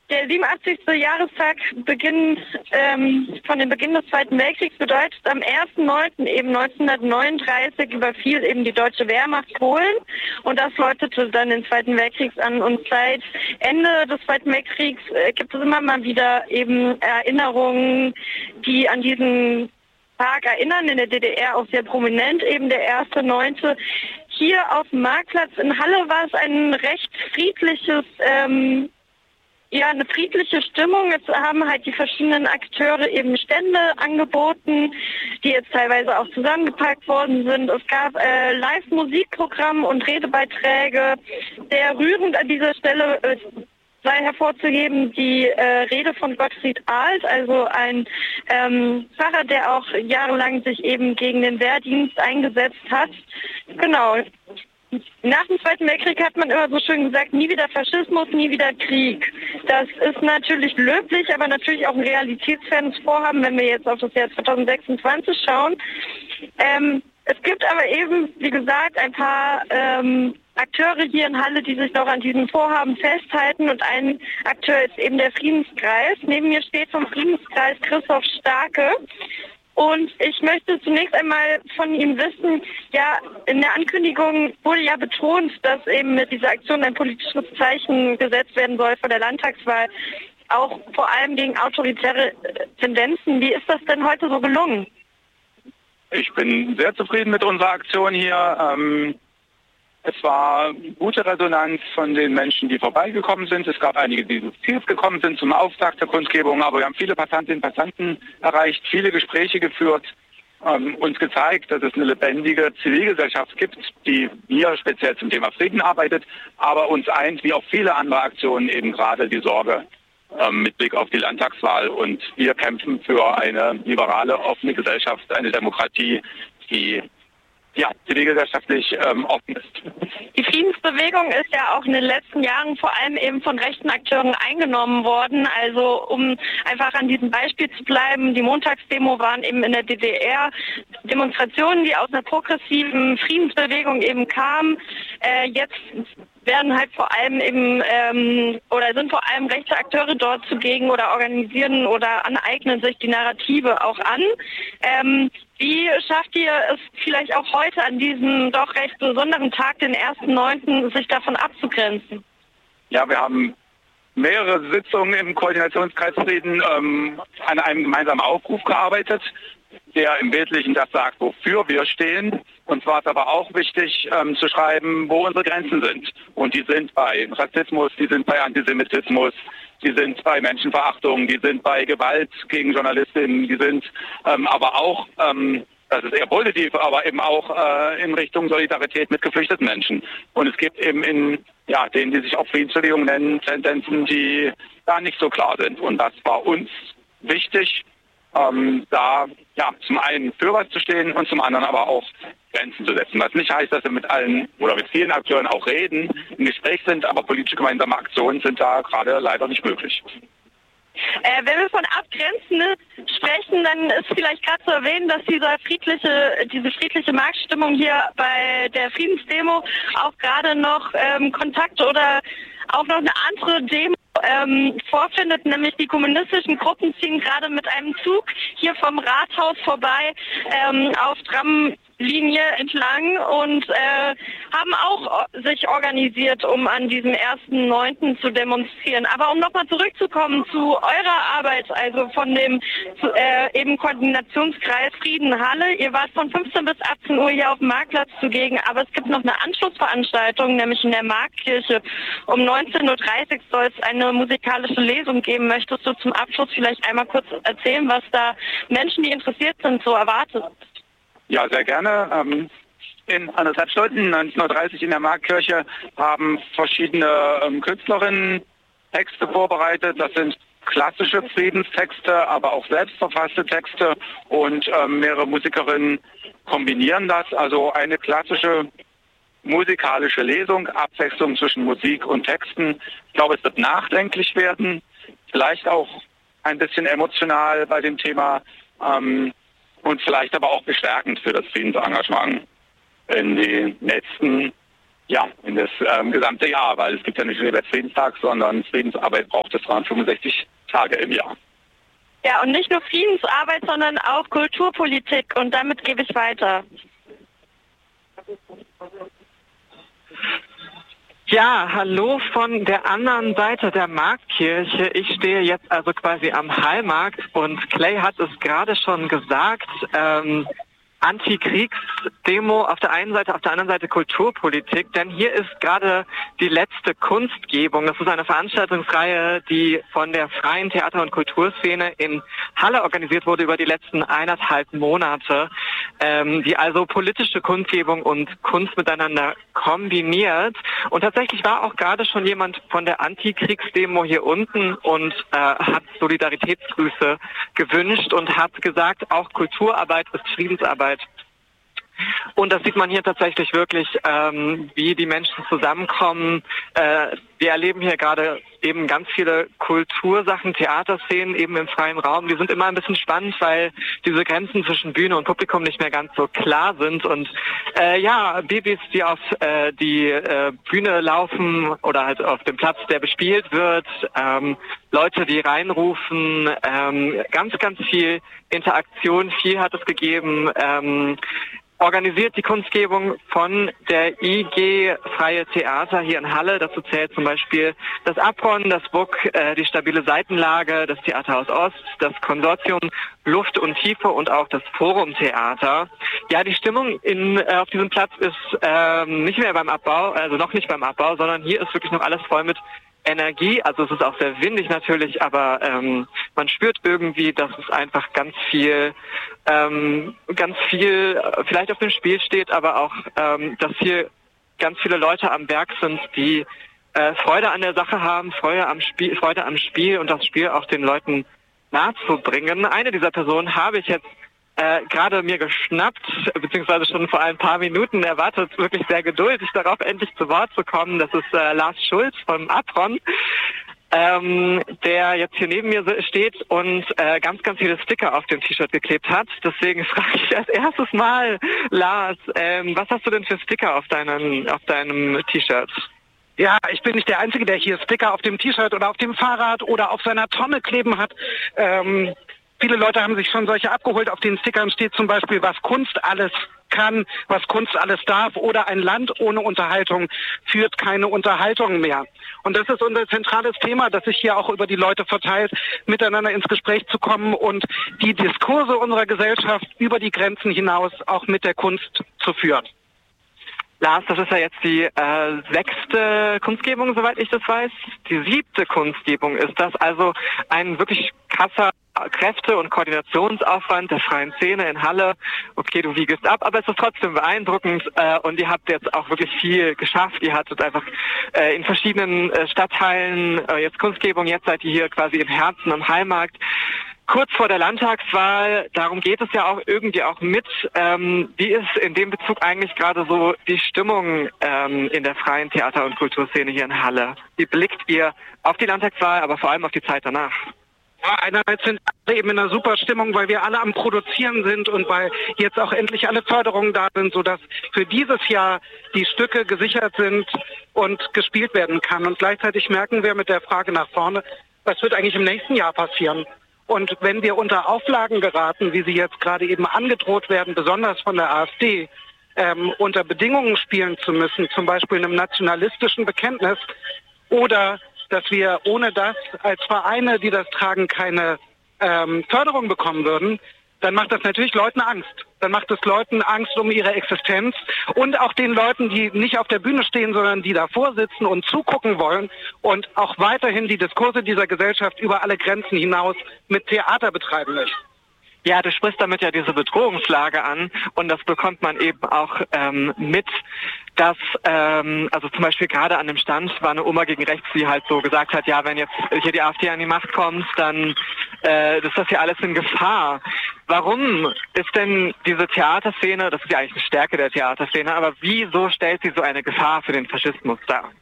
Der 87. Jahrestag von dem Beginn des Zweiten Weltkriegs bedeutet, am 1.9. eben 1939 überfiel eben die deutsche Wehrmacht Polen und das läutete dann den Zweiten Weltkrieg an. Und seit Ende des Zweiten Weltkriegs gibt es immer mal wieder eben Erinnerungen, die an diesen Tag erinnern. In der DDR auch sehr prominent, eben der 1.9. Hier auf dem Marktplatz in Halle war es ein recht friedliches eine friedliche Stimmung. Jetzt haben halt die verschiedenen Akteure eben Stände angeboten, die jetzt teilweise auch zusammengepackt worden sind. Es gab Live-Musikprogramm und Redebeiträge. Sehr rührend an dieser Stelle sei hervorzuheben die Rede von Gottfried Ahlt, also ein Pfarrer, der auch jahrelang sich eben gegen den Wehrdienst eingesetzt hat. Genau. Nach dem Zweiten Weltkrieg hat man immer so schön gesagt, nie wieder Faschismus, nie wieder Krieg. Das ist natürlich löblich, aber natürlich auch ein realitätsfernes Vorhaben, wenn wir jetzt auf das Jahr 2026 schauen. Es gibt aber eben, wie gesagt, ein paar Akteure hier in Halle, die sich noch an diesem Vorhaben festhalten und ein Akteur ist eben der Friedenskreis. Neben mir steht vom Friedenskreis Christoph Starke. Und ich möchte zunächst einmal von ihm wissen, ja, in der Ankündigung wurde ja betont, dass eben mit dieser Aktion ein politisches Zeichen gesetzt werden soll vor der Landtagswahl, auch vor allem gegen autoritäre Tendenzen. Wie ist das denn heute so gelungen? Ich bin sehr zufrieden mit unserer Aktion hier. Es war gute Resonanz von den Menschen, die vorbeigekommen sind. Es gab einige, die zu Ziel gekommen sind zum Auftakt der Kundgebung, aber wir haben viele Passantinnen und Passanten erreicht, viele Gespräche geführt, uns gezeigt, dass es eine lebendige Zivilgesellschaft gibt, die hier speziell zum Thema Frieden arbeitet, aber uns eint, wie auch viele andere Aktionen, eben gerade die Sorge mit Blick auf die Landtagswahl. Und wir kämpfen für eine liberale, offene Gesellschaft, eine Demokratie, die zivilgesellschaftlich offen ist. Die Friedensbewegung ist ja auch in den letzten Jahren vor allem eben von rechten Akteuren eingenommen worden. Also um einfach an diesem Beispiel zu bleiben, die Montagsdemo waren eben in der DDR Demonstrationen, die aus einer progressiven Friedensbewegung eben kamen. Jetzt werden halt vor allem eben sind vor allem rechte Akteure dort zugegen oder organisieren oder aneignen sich die Narrative auch an. Wie schafft ihr es vielleicht auch heute an diesem doch recht besonderen Tag, den 1.9., sich davon abzugrenzen? Ja, wir haben mehrere Sitzungen im Koordinationskreis Frieden an einem gemeinsamen Aufruf gearbeitet, der im Wesentlichen das sagt, wofür wir stehen. Uns war es aber auch wichtig zu schreiben, wo unsere Grenzen sind. Und die sind bei Rassismus, die sind bei Antisemitismus, die sind bei Menschenverachtung, die sind bei Gewalt gegen Journalistinnen, die sind aber auch, das ist eher positiv, aber eben auch in Richtung Solidarität mit geflüchteten Menschen. Und es gibt eben in denen, die sich auch Friedensbewegung nennen, Tendenzen, die da nicht so klar sind. Und das war uns wichtig, da zum einen für was zu stehen und zum anderen aber auch Grenzen zu setzen. Was nicht heißt, dass wir mit allen oder mit vielen Akteuren auch reden, im Gespräch sind, aber politische gemeinsame Aktionen sind da gerade leider nicht möglich. Wenn wir von Abgrenzen sprechen, dann ist vielleicht gerade zu erwähnen, dass diese friedliche Marktstimmung hier bei der Friedensdemo auch gerade noch Kontakte oder auch noch eine andere Demo vorfindet, nämlich die kommunistischen Gruppen ziehen gerade mit einem Zug hier vom Rathaus vorbei auf Tramlinie entlang und haben auch sich organisiert, um an diesem 1.9. zu demonstrieren. Aber um nochmal zurückzukommen zu eurer Arbeit, also von dem eben Koordinationskreis Frieden Halle. Ihr wart von 15 bis 18 Uhr hier auf dem Marktplatz zugegen, aber es gibt noch eine Anschlussveranstaltung, nämlich in der Marktkirche. Um 19.30 Uhr soll es eine musikalische Lesung geben. Möchtest du zum Abschluss vielleicht einmal kurz erzählen, was da Menschen, die interessiert sind, so erwartet? Ja, sehr gerne. In 1,5 Stunden, 19.30 Uhr in der Marktkirche, haben verschiedene Künstlerinnen Texte vorbereitet. Das sind klassische Friedenstexte, aber auch selbstverfasste Texte und mehrere Musikerinnen kombinieren das. Also eine klassische musikalische Lesung, Abwechslung zwischen Musik und Texten. Ich glaube, es wird nachdenklich werden, vielleicht auch ein bisschen emotional bei dem Thema und vielleicht aber auch bestärkend für das Friedensengagement in den nächsten Ja, in das gesamte Jahr, weil es gibt ja nicht nur den Weltfriedenstag, sondern Friedensarbeit braucht es 365 Tage im Jahr. Ja, und nicht nur Friedensarbeit, sondern auch Kulturpolitik. Und damit gebe ich weiter. Ja, hallo von der anderen Seite der Marktkirche. Ich stehe jetzt also quasi am Hallmarkt und Clay hat es gerade schon gesagt, Antikriegsdemo auf der einen Seite, auf der anderen Seite Kulturpolitik, denn hier ist gerade die letzte Kunstgebung. Das ist eine Veranstaltungsreihe, die von der freien Theater- und Kulturszene in Halle organisiert wurde über die letzten 1,5 Monate, die also politische Kundgebung und Kunst miteinander kombiniert. Und tatsächlich war auch gerade schon jemand von der Antikriegsdemo hier unten und hat Solidaritätsgrüße gewünscht und hat gesagt, auch Kulturarbeit ist Friedensarbeit. Und das sieht man hier tatsächlich wirklich, wie die Menschen zusammenkommen. Wir erleben hier gerade eben ganz viele Kultursachen, Theaterszenen eben im freien Raum. Die sind immer ein bisschen spannend, weil diese Grenzen zwischen Bühne und Publikum nicht mehr ganz so klar sind. Und Babys, die auf die Bühne laufen oder halt auf dem Platz, der bespielt wird, Leute, die reinrufen, ganz, ganz viel Interaktion, viel hat es gegeben. Organisiert die Kunstgebung von der IG Freie Theater hier in Halle. Dazu zählt zum Beispiel das Apron, das BUK, die stabile Seitenlage, das Theaterhaus Ost, das Konsortium Luft und Tiefe und auch das Forum Theater. Ja, die Stimmung auf diesem Platz ist nicht mehr beim Abbau, also noch nicht beim Abbau, sondern hier ist wirklich noch alles voll mit Energie. Also es ist auch sehr windig natürlich, aber man spürt irgendwie, dass es einfach ganz viel vielleicht auf dem Spiel steht, aber auch, dass hier ganz viele Leute am Werk sind, die Freude an der Sache haben, Freude am Spiel und das Spiel auch den Leuten nahezubringen. Eine dieser Personen habe ich jetzt gerade mir geschnappt, beziehungsweise schon vor ein paar Minuten. Er wartet wirklich sehr geduldig darauf, endlich zu Wort zu kommen. Das ist Lars Schulz vom Apron, der jetzt hier neben mir steht und ganz, ganz viele Sticker auf dem T-Shirt geklebt hat. Deswegen frage ich als erstes mal, Lars, was hast du denn für Sticker auf deinem T-Shirt? Ja, ich bin nicht der Einzige, der hier Sticker auf dem T-Shirt oder auf dem Fahrrad oder auf seiner Tonne kleben hat. Viele Leute haben sich schon solche abgeholt. Auf den Stickern steht zum Beispiel, was Kunst alles kann, was Kunst alles darf, oder ein Land ohne Unterhaltung führt keine Unterhaltung mehr. Und das ist unser zentrales Thema, das sich hier auch über die Leute verteilt, miteinander ins Gespräch zu kommen und die Diskurse unserer Gesellschaft über die Grenzen hinaus auch mit der Kunst zu führen. Lars, das ist ja jetzt die 6. Kunstgebung, soweit ich das weiß. Die 7. Kunstgebung ist das, also ein wirklich krasser Kräfte- und Koordinationsaufwand der freien Szene in Halle. Okay, du wiegest ab, aber es ist trotzdem beeindruckend und ihr habt jetzt auch wirklich viel geschafft. Ihr hattet einfach in verschiedenen Stadtteilen jetzt Kunstgebung, jetzt seid ihr hier quasi im Herzen am Hallmarkt. Kurz vor der Landtagswahl, darum geht es ja auch irgendwie auch mit. Wie ist in dem Bezug eigentlich gerade so die Stimmung in der freien Theater- und Kulturszene hier in Halle? Wie blickt ihr auf die Landtagswahl, aber vor allem auf die Zeit danach? Ja, einerseits sind alle eben in einer super Stimmung, weil wir alle am Produzieren sind und weil jetzt auch endlich alle Förderungen da sind, sodass für dieses Jahr die Stücke gesichert sind und gespielt werden kann. Und gleichzeitig merken wir mit der Frage nach vorne, was wird eigentlich im nächsten Jahr passieren? Und wenn wir unter Auflagen geraten, wie sie jetzt gerade eben angedroht werden, besonders von der AfD, unter Bedingungen spielen zu müssen, zum Beispiel einem nationalistischen Bekenntnis, oder dass wir ohne das als Vereine, die das tragen, keine Förderung bekommen würden, dann macht das natürlich Leuten Angst. Dann macht es Leuten Angst um ihre Existenz und auch den Leuten, die nicht auf der Bühne stehen, sondern die davor sitzen und zugucken wollen und auch weiterhin die Diskurse dieser Gesellschaft über alle Grenzen hinaus mit Theater betreiben möchten. Ja, du sprichst damit ja diese Bedrohungslage an und das bekommt man eben auch mit, dass, also zum Beispiel gerade an dem Stand war eine Oma gegen rechts, die halt so gesagt hat, ja, wenn jetzt hier die AfD an die Macht kommt, dann ist das hier alles in Gefahr. Warum ist denn diese Theaterszene, das ist ja eigentlich eine Stärke der Theaterszene, aber wieso stellt sie so eine Gefahr für den Faschismus dar?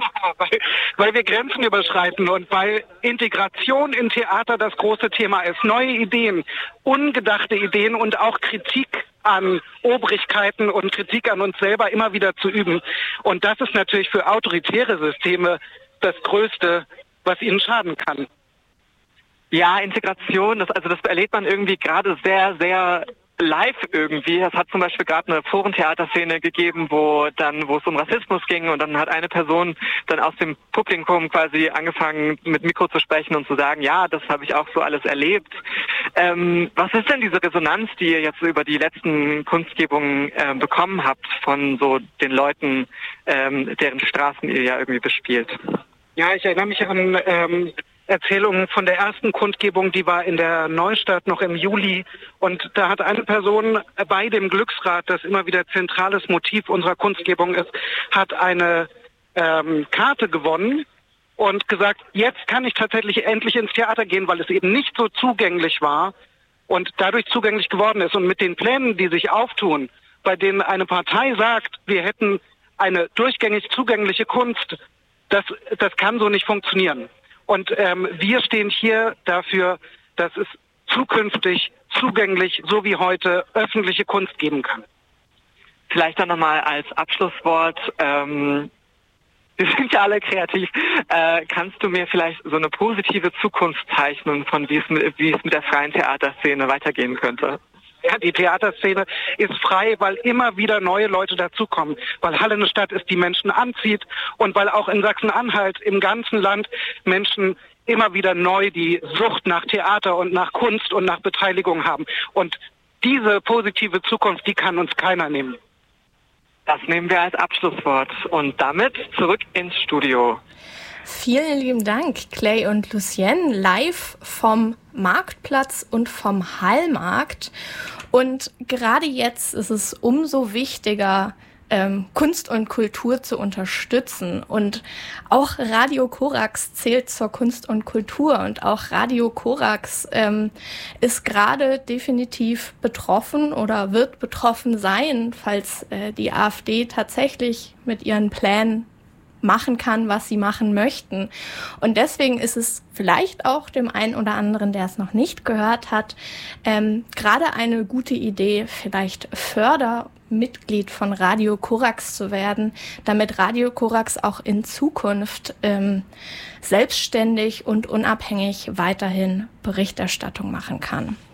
Weil wir Grenzen überschreiten und weil Integration in Theater das große Thema ist. Neue Ideen, ungedachte Ideen und auch Kritik an Obrigkeiten und Kritik an uns selber immer wieder zu üben. Und das ist natürlich für autoritäre Systeme das Größte, was ihnen schaden kann. Ja, Integration, das erlebt man irgendwie gerade sehr, sehr live irgendwie. Es hat zum Beispiel gerade eine Forentheaterszene gegeben, wo es um Rassismus ging und dann hat eine Person dann aus dem Publikum quasi angefangen mit Mikro zu sprechen und zu sagen, ja, das habe ich auch so alles erlebt. Was ist denn diese Resonanz, die ihr jetzt über die letzten Kunstgebungen bekommen habt von so den Leuten, deren Straßen ihr ja irgendwie bespielt? Ja, ich erinnere mich an Erzählungen von der ersten Kundgebung, die war in der Neustadt noch im Juli. Und da hat eine Person bei dem Glücksrad, das immer wieder zentrales Motiv unserer Kundgebung ist, hat eine Karte gewonnen und gesagt, jetzt kann ich tatsächlich endlich ins Theater gehen, weil es eben nicht so zugänglich war und dadurch zugänglich geworden ist. Und mit den Plänen, die sich auftun, bei denen eine Partei sagt, wir hätten eine durchgängig zugängliche Kunst, das kann so nicht funktionieren. Und wir stehen hier dafür, dass es zukünftig zugänglich, so wie heute, öffentliche Kunst geben kann. Vielleicht dann nochmal als Abschlusswort, wir sind ja alle kreativ, kannst du mir vielleicht so eine positive Zukunft zeichnen, von wie es mit der freien Theaterszene weitergehen könnte? Ja, die Theaterszene ist frei, weil immer wieder neue Leute dazukommen, weil Halle eine Stadt ist, die Menschen anzieht und weil auch in Sachsen-Anhalt im ganzen Land Menschen immer wieder neu die Sucht nach Theater und nach Kunst und nach Beteiligung haben. Und diese positive Zukunft, die kann uns keiner nehmen. Das nehmen wir als Abschlusswort und damit zurück ins Studio. Vielen lieben Dank, Clay und Lucienne, live vom Marktplatz und vom Hallmarkt. Und gerade jetzt ist es umso wichtiger, Kunst und Kultur zu unterstützen. Und auch Radio Korax zählt zur Kunst und Kultur. Und auch Radio Korax ist gerade definitiv betroffen oder wird betroffen sein, falls die AfD tatsächlich mit ihren Plänen machen kann, was sie machen möchten. Und deswegen ist es vielleicht auch dem einen oder anderen, der es noch nicht gehört hat, gerade eine gute Idee, vielleicht Fördermitglied von Radio Korax zu werden, damit Radio Korax auch in Zukunft selbstständig und unabhängig weiterhin Berichterstattung machen kann.